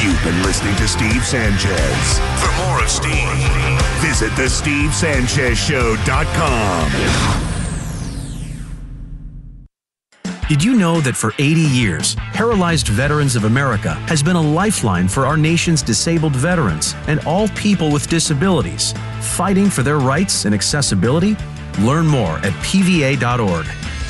You've been listening to Steve Sanchez. For more of Steve, visit thestevesanchezshow.com. Did you know that for 80 years, Paralyzed Veterans of America has been a lifeline for our nation's disabled veterans and all people with disabilities, fighting for their rights and accessibility? Learn more at pva.org.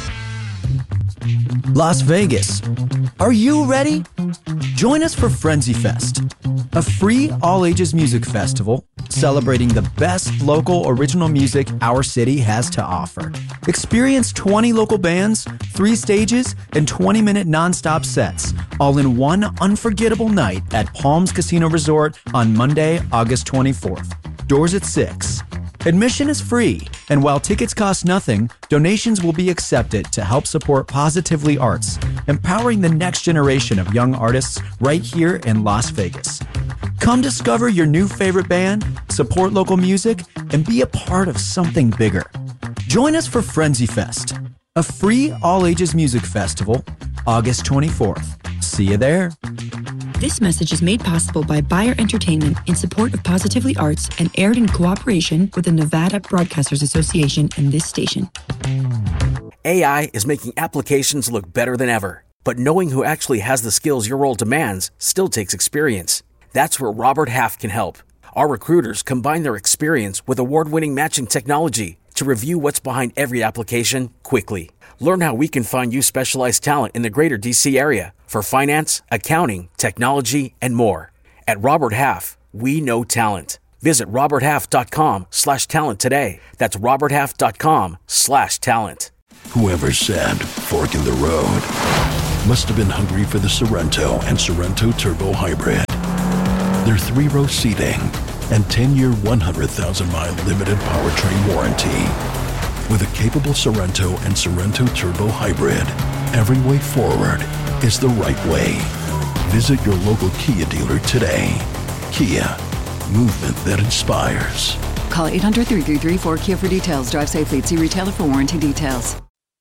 Las Vegas. Are you ready? Join us for Frenzy Fest, a free all-ages music festival celebrating the best local original music our city has to offer. Experience 20 local bands, 3 stages, and 20-minute nonstop sets, all in one unforgettable night at Palms Casino Resort on Monday, August 24th. Doors at 6. Admission is free, and while tickets cost nothing, donations will be accepted to help support Positively Arts, empowering the next generation of young artists right here in Las Vegas. Come discover your new favorite band, support local music, and be a part of something bigger. Join us for Frenzy Fest, a free all-ages music festival, August 24th. See you there. This message is made possible by Bayer Entertainment in support of Positively Arts and aired in cooperation with the Nevada Broadcasters Association and this station. AI is making applications look better than ever, but knowing who actually has the skills your role demands still takes experience. That's where Robert Half can help. Our recruiters combine their experience with award-winning matching technology to review what's behind every application quickly. Learn how we can find you specialized talent in the greater DC area for finance, accounting, technology, and more. At Robert Half, we know talent. Visit roberthalf.com/talent today. That's roberthalf.com/talent. Whoever said fork in the road must have been hungry for the Sorrento and Sorrento Turbo Hybrid. Their 3-row seating and 10-year, 100,000-mile limited powertrain warranty. With a capable Sorrento and Sorrento Turbo Hybrid, every way forward is the right way. Visit your local Kia dealer today. Kia, movement that inspires. Call 800-333-4KIA for details. Drive safely. See retailer for warranty details.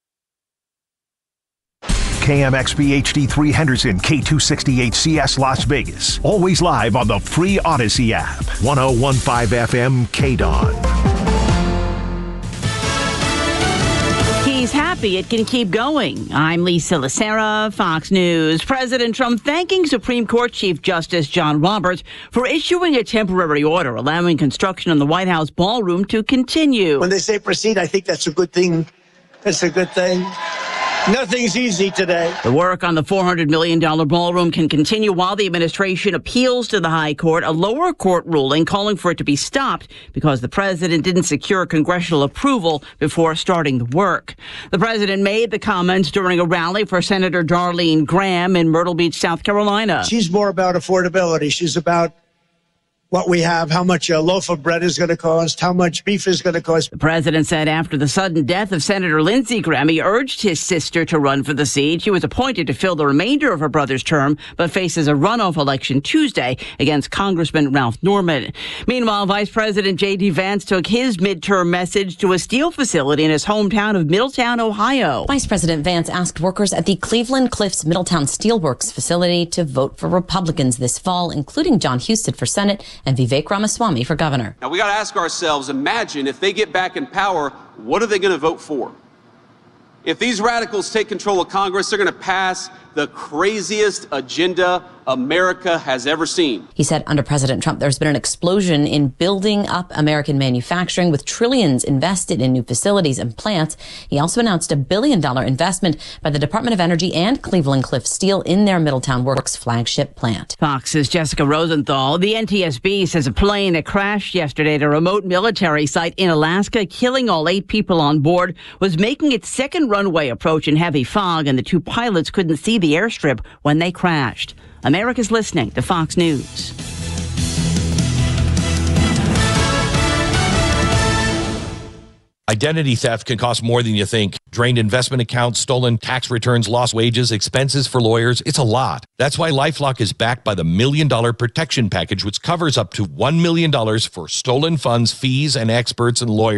KMXB HD3 Henderson, K268CS Las Vegas. Always live on the free Odyssey app. 1015 FM KDON. He's happy it can keep going. I'm Lisa Lacera, Fox News. President Trump thanking Supreme Court Chief Justice John Roberts for issuing a temporary order allowing construction on the White House ballroom to continue. When they say proceed, I think that's a good thing. That's a good thing. Nothing's easy today. The work on the $400 million ballroom can continue while the administration appeals to the High Court, a lower court ruling calling for it to be stopped because the president didn't secure congressional approval before starting the work. The president made the comments during a rally for Senator Darlene Graham in Myrtle Beach, South Carolina. She's more about affordability. She's about what we have, how much a loaf of bread is going to cost, how much beef is going to cost. The president said after the sudden death of Senator Lindsey Graham, he urged his sister to run for the seat. She was appointed to fill the remainder of her brother's term, but faces a runoff election Tuesday against Congressman Ralph Norman. Meanwhile, Vice President J.D. Vance took his midterm message to a steel facility in his hometown of Middletown, Ohio. Vice President Vance asked workers at the Cleveland Cliffs Middletown Steelworks facility to vote for Republicans this fall, including John Husted for Senate and Vivek Ramaswamy for governor. Now, we got to ask ourselves, imagine if they get back in power, what are they going to vote for? If these radicals take control of Congress, they're going to pass the craziest agenda America has ever seen. He said under President Trump, there's been an explosion in building up American manufacturing with trillions invested in new facilities and plants. He also announced $1 billion investment by the Department of Energy and Cleveland Cliffs Steel in their Middletown Works flagship plant. Fox's Jessica Rosenthal. The NTSB says a plane that crashed yesterday at a remote military site in Alaska, killing all 8 people on board, was making its second runway approach in heavy fog, and the 2 pilots couldn't see the airstrip when they crashed. America's listening to Fox News. Identity theft can cost more than you think. Drained investment accounts, stolen tax returns, lost wages, expenses for lawyers. It's a lot. That's why LifeLock is backed by the $1 Million Protection Package, which covers up to $1 million for stolen funds, fees, and experts and lawyers,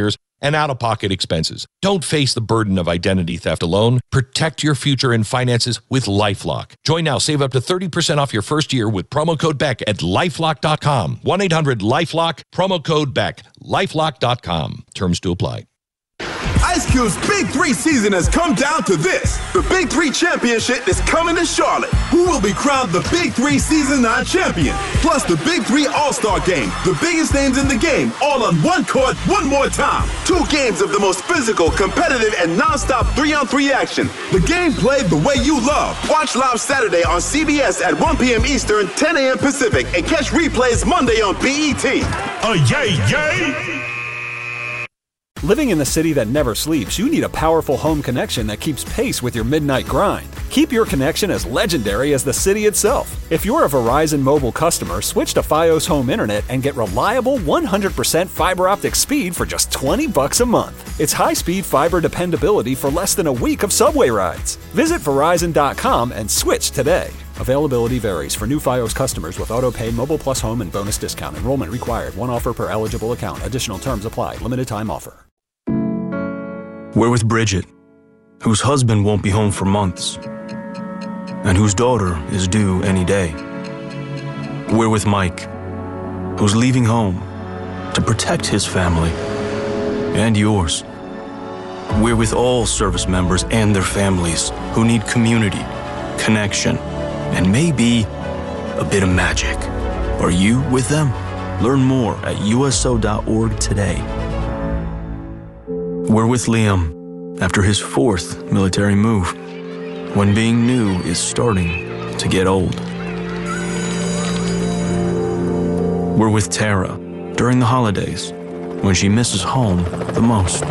and out-of-pocket expenses. Don't face the burden of identity theft alone. Protect your future and finances with LifeLock. Join now. Save up to 30% off your first year with promo code BECK at LifeLock.com. 1-800-LifeLock, promo code BECK. LifeLock.com. Terms to apply. Ice Cube's Big 3 season has come down to this. The Big 3 Championship is coming to Charlotte. Who will be crowned the Big 3 Season 9 champion? Plus the Big 3 All-Star Game. The biggest names in the game, all on one court, one more time. 2 games of the most physical, competitive, and non-stop 3-on-3 action. The game played the way you love. Watch live Saturday on CBS at 1 p.m. Eastern, 10 a.m. Pacific, and catch replays Monday on BET. Yay! Living in the city that never sleeps, you need a powerful home connection that keeps pace with your midnight grind. Keep your connection as legendary as the city itself. If you're a Verizon Mobile customer, switch to Fios Home Internet and get reliable 100% fiber optic speed for just $20 a month. It's high-speed fiber dependability for less than a week of subway rides. Visit Verizon.com and switch today. Availability varies for new Fios customers with auto-pay, Mobile Plus Home, and bonus discount. Enrollment required. One offer per eligible account. Additional terms apply. Limited time offer. We're with Bridget, whose husband won't be home for months, and whose daughter is due any day. We're with Mike, who's leaving home to protect his family and yours. We're with all service members and their families who need community, connection, and maybe a bit of magic. Are you with them? Learn more at USO.org today. We're with Liam after his 4th military move, when being new is starting to get old. We're with Tara during the holidays, when she misses home the most.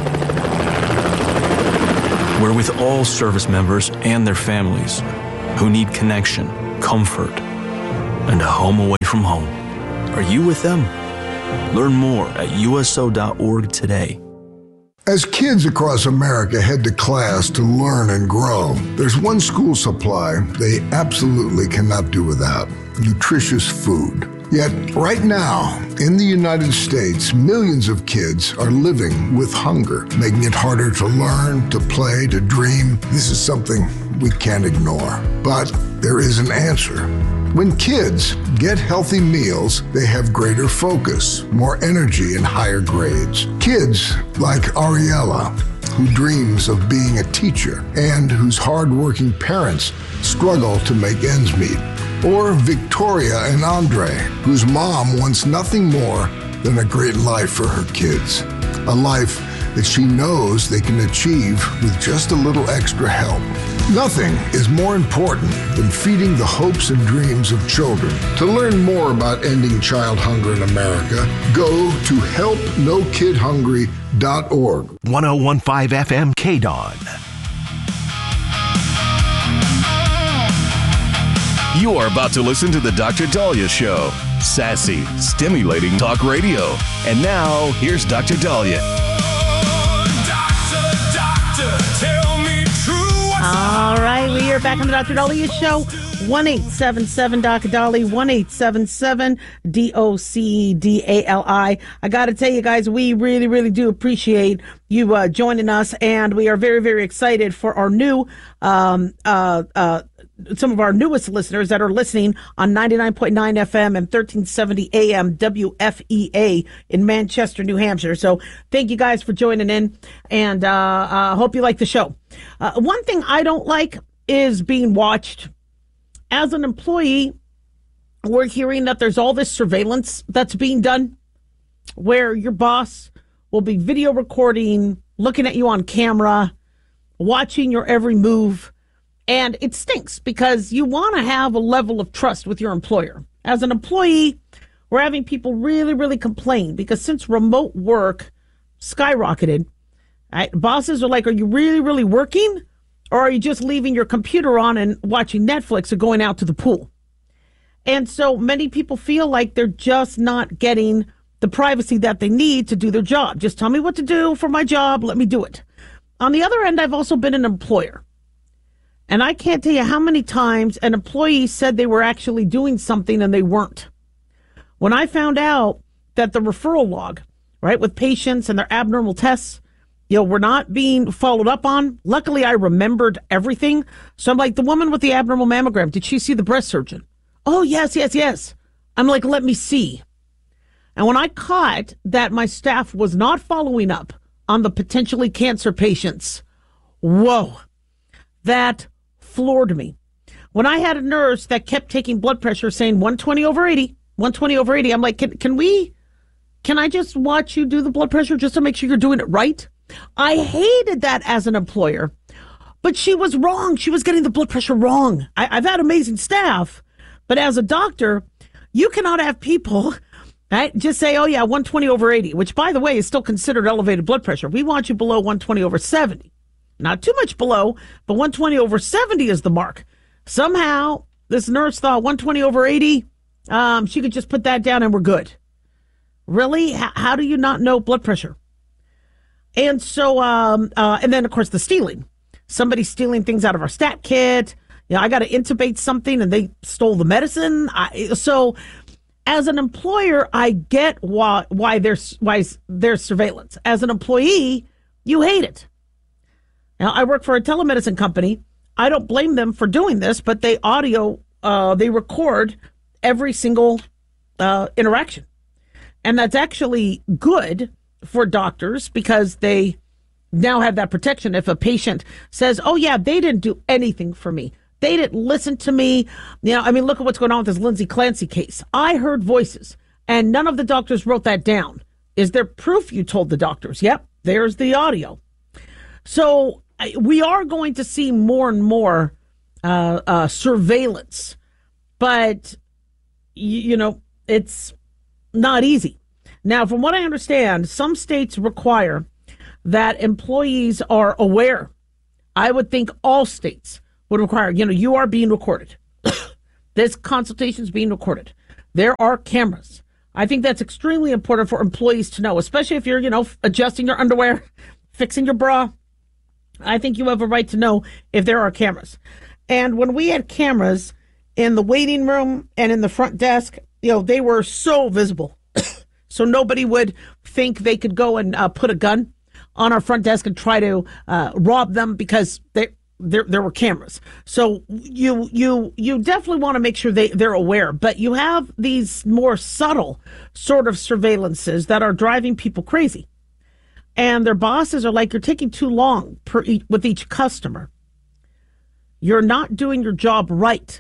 We're with all service members and their families who need connection, comfort, and a home away from home. Are you with them? Learn more at USO.org today. As kids across America head to class to learn and grow, there's one school supply they absolutely cannot do without: nutritious food. Yet, right now, in the United States, millions of kids are living with hunger, making it harder to learn, to play, to dream. This is something we can't ignore. But there is an answer. When kids get healthy meals, they have greater focus, more energy, and higher grades. Kids like Ariella, who dreams of being a teacher and whose hardworking parents struggle to make ends meet. Or Victoria and Andre, whose mom wants nothing more than a great life for her kids. A life that she knows they can achieve with just a little extra help. Nothing is more important than feeding the hopes and dreams of children. To learn more about ending child hunger in America, go to helpnokidhungry.org. 1015 FM KDON. You are about to listen to the Dr. Dahlia Show. Sassy, stimulating talk radio. And now, here's Dr. Dahlia. All right, we are back on the Dr. Dahlia Show. 1-877-Dr. 1-877-DOCDALI. I got to tell you guys, we really, really do appreciate you joining us, and we are very, very excited for our new some of our newest listeners that are listening on 99.9 FM and 1370 AM WFEA in Manchester, New Hampshire. So thank you guys for joining in, and hope you like the show. One thing I don't like is being watched. As an employee, we're hearing that there's all this surveillance that's being done where your boss will be video recording, looking at you on camera, watching your every move. And it stinks because you want to have a level of trust with your employer. As an employee, we're having people really, really complain because since remote work skyrocketed, right, bosses are like, are you really, really working? Or are you just leaving your computer on and watching Netflix or going out to the pool? And so many people feel like they're just not getting the privacy that they need to do their job. Just tell me what to do for my job. Let me do it. On the other end, I've also been an employer. And I can't tell you how many times an employee said they were actually doing something and they weren't. When I found out that the referral log, right, with patients and their abnormal tests were not being followed up on. Luckily, I remembered everything. So I'm like, the woman with the abnormal mammogram, did she see the breast surgeon? Oh, yes. I'm like, let me see. And when I caught that my staff was not following up on the potentially cancer patients, whoa, that floored me. When I had a nurse that kept taking blood pressure saying 120/80, I'm like, can I just watch you do the blood pressure just to make sure you're doing it right? I hated that as an employer, but she was wrong. She was getting the blood pressure wrong. I've had amazing staff, but as a doctor, you cannot have people just say, oh, yeah, 120/80, which, by the way, is still considered elevated blood pressure. We want you below 120/70. Not too much below, but 120/70 is the mark. Somehow, this nurse thought 120/80, she could just put that down and we're good. Really? How do you not know blood pressure? And so, and then, of course, the stealing. Somebody stealing things out of our stat kit. I got to intubate something and they stole the medicine. So as an employer, I get why there's surveillance. As an employee, you hate it. Now, I work for a telemedicine company. I don't blame them for doing this, but they record every single interaction. And that's actually good for doctors because they now have that protection. If a patient says, oh, yeah, they didn't do anything for me. They didn't listen to me. Look at what's going on with this Lindsay Clancy case. I heard voices and none of the doctors wrote that down. Is there proof you told the doctors? Yep, there's the audio. So we are going to see more and more surveillance, but, it's not easy. Now, from what I understand, some states require that employees are aware. I would think all states would require, you are being recorded. This consultation is being recorded. There are cameras. I think that's extremely important for employees to know, especially if you're, adjusting your underwear, fixing your bra. I think you have a right to know if there are cameras. And when we had cameras in the waiting room and in the front desk, they were so visible. So nobody would think they could go and put a gun on our front desk and try to rob them because there were cameras. So you definitely want to make sure they're aware. But you have these more subtle sort of surveillances that are driving people crazy. And their bosses are like, you're taking too long with each customer. You're not doing your job right.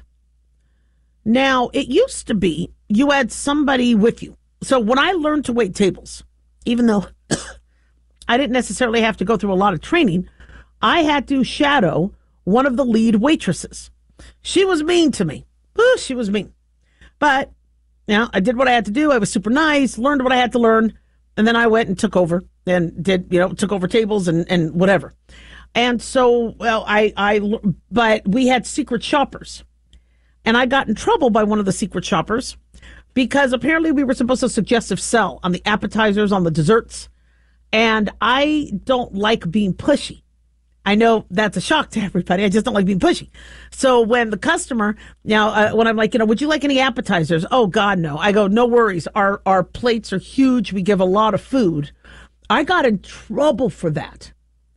Now, it used to be you had somebody with you. So when I learned to wait tables, even though I didn't necessarily have to go through a lot of training, I had to shadow one of the lead waitresses. She was mean to me. Ooh, she was mean. But, I did what I had to do. I was super nice, learned what I had to learn, and then I went and took over and took over tables and whatever. And so, but we had secret shoppers. And I got in trouble by one of the secret shoppers because apparently we were supposed to suggestive sell on the appetizers, on the desserts. And I don't like being pushy. I know that's a shock to everybody. I just don't like being pushy. So when the customer, when I'm like, would you like any appetizers? Oh, God, no. I go, no worries. Our plates are huge. We give a lot of food. I got in trouble for that.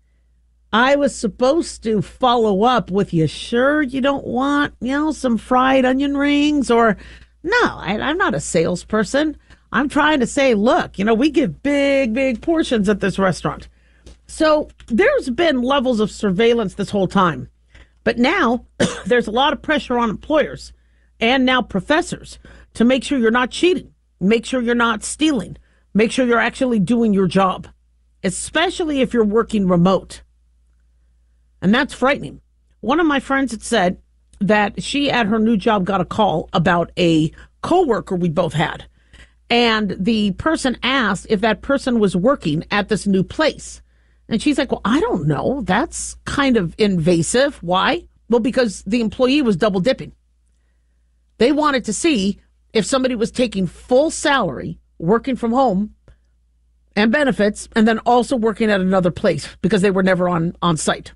I was supposed to follow up with, you sure you don't want, some fried onion rings? Or, no, I'm not a salesperson. I'm trying to say, look, we give big portions at this restaurant. So there's been levels of surveillance this whole time. But now there's a lot of pressure on employers and now professors to make sure you're not cheating, make sure you're not stealing, make sure you're actually doing your job, especially if you're working remote. And that's frightening. One of my friends had said that she at her new job got a call about a coworker we both had. And the person asked if that person was working at this new place. And she's like, well, I don't know. That's kind of invasive. Why? Well, because the employee was double dipping. They wanted to see if somebody was taking full salary, working from home and benefits, and then also working at another place because they were never on site.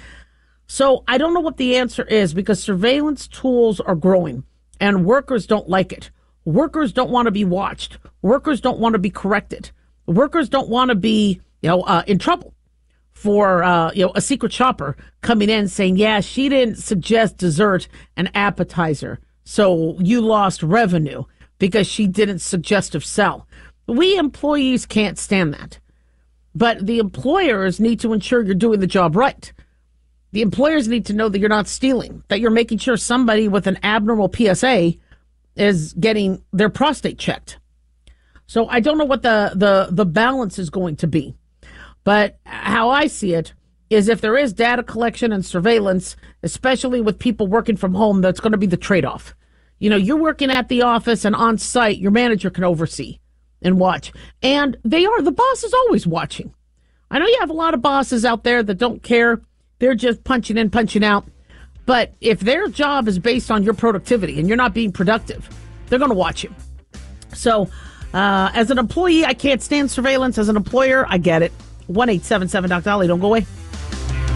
So I don't know what the answer is because surveillance tools are growing and workers don't like it. Workers don't want to be watched. Workers don't want to be corrected. Workers don't want to be, in trouble. for a secret shopper coming in saying, yeah, she didn't suggest dessert and appetizer, so you lost revenue because she didn't suggestive sell. We employees can't stand that. But the employers need to ensure you're doing the job right. The employers need to know that you're not stealing, that you're making sure somebody with an abnormal PSA is getting their prostate checked. So I don't know what the balance is going to be. But how I see it is if there is data collection and surveillance, especially with people working from home, that's going to be the trade-off. You know, you're working at the office and on site, your manager can oversee and watch. And the boss is always watching. I know you have a lot of bosses out there that don't care. They're just punching in, punching out. But if their job is based on your productivity and you're not being productive, they're going to watch you. So as an employee, I can't stand surveillance. As an employer, I get it. 1-877-Doc Dolly. Don't go away.